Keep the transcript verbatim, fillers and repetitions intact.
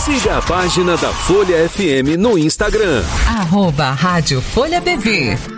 Siga a página da Folha F M no Instagram. Arroba Rádio Folha B V.